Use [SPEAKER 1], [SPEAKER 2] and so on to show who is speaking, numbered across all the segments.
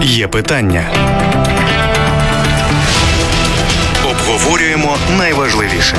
[SPEAKER 1] Є питання. Обговорюємо найважливіше.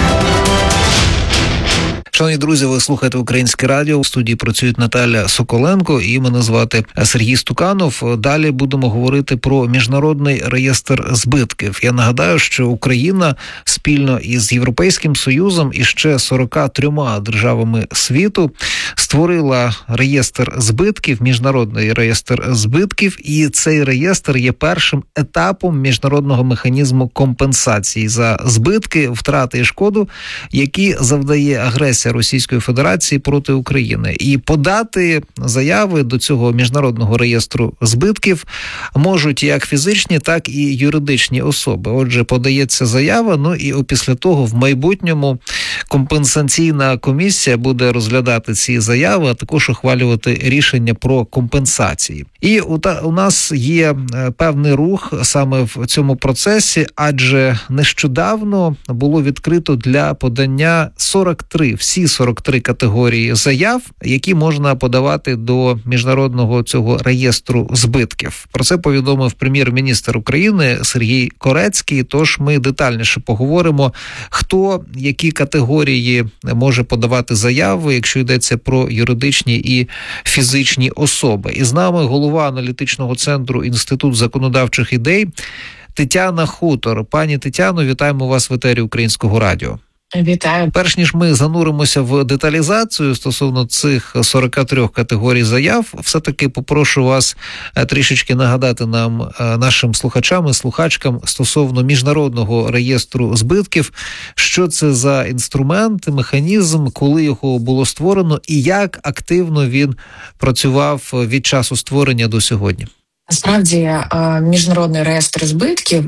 [SPEAKER 2] Шановні друзі, ви слухаєте Українське радіо. У студії працюють Наталя Соколенко і мене звати Сергій Стуканов. Далі будемо говорити про міжнародний реєстр збитків. Я нагадаю, що Україна спільно із Європейським Союзом і ще 43 державами світу створила реєстр збитків, міжнародний реєстр збитків, і цей реєстр є першим етапом міжнародного механізму компенсації за збитки, втрати і шкоду, які завдає агресія Російської Федерації проти України. І подати заяви до цього міжнародного реєстру збитків можуть як фізичні, так і юридичні особи. Отже, подається заява, і опісля того в майбутньому компенсаційна комісія буде розглядати ці заяви, а також ухвалювати рішення про компенсації. І у нас є певний рух саме в цьому процесі, адже нещодавно було відкрито для подання всі 43 категорії заяв, які можна подавати до міжнародного цього реєстру збитків. Про це повідомив прем'єр-міністр України Сергій Корецький, тож ми детальніше поговоримо, хто, які категорії може подавати заяви, якщо йдеться про юридичні і фізичні особи. І з нами голова аналітичного центру Інститут законодавчих ідей Тетяна Хутор. Пані Тетяно, вітаємо вас в етері Українського радіо.
[SPEAKER 3] Вітаю.
[SPEAKER 2] Перш ніж ми зануримося в деталізацію стосовно цих 43 категорій заяв, все-таки попрошу вас трішечки нагадати нам, нашим слухачам і слухачкам, стосовно міжнародного реєстру збитків, що це за інструмент, механізм, коли його було створено і як активно він працював від часу створення до сьогодні.
[SPEAKER 3] Насправді, міжнародний реєстр збитків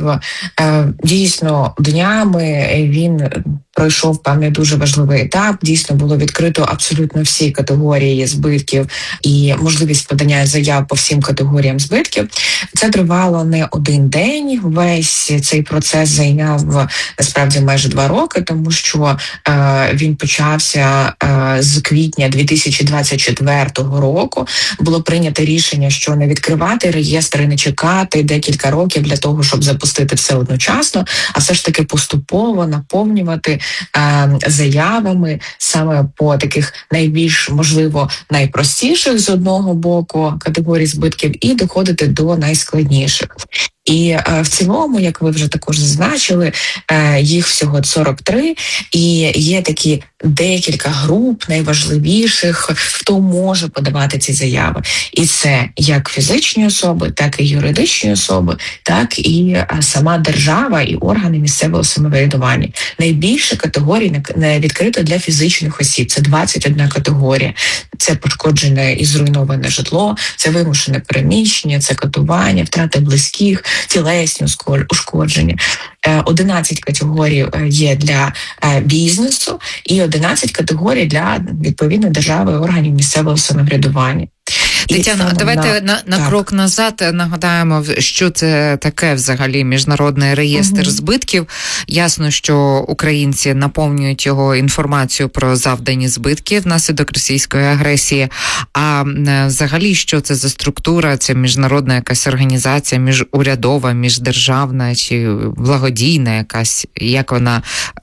[SPEAKER 3] дійсно днями він пройшов певний дуже важливий етап. Дійсно було відкрито абсолютно всі категорії збитків і можливість подання заяв по всім категоріям збитків. Це тривало не один день. Весь цей процес зайняв насправді майже 2 роки, тому що він почався з квітня 2024 року. Було прийнято рішення, що не відкривати реєстр і не чекати декілька років для того, щоб запустити все одночасно, а все ж таки поступово наповнювати заявами саме по таких найбільш, можливо, найпростіших з одного боку категорій збитків і доходити до найскладніших. І в цілому, як ви вже також зазначили, їх всього 43, і є такі декілька груп найважливіших, хто може подавати ці заяви. І це як фізичні особи, так і юридичні особи, так і сама держава і органи місцевого самоврядування. Найбільше категорій не відкрито для фізичних осіб. Це 21 категорія. Це пошкоджене і зруйноване житло, це вимушене переміщення, це катування, втрати близьких, тілесні ушкодження. 11 категорій є для бізнесу і 11 категорій для, відповідно, держави і органів місцевого самоврядування.
[SPEAKER 4] Тетяно, давайте на крок назад нагадаємо, що це таке взагалі міжнародний реєстр збитків. Ясно, що українці наповнюють його інформацією про завдані збитки внаслідок російської агресії. А взагалі, що це за структура? Це міжнародна якась організація, міжурядова, міждержавна чи благодійна якась? Як вона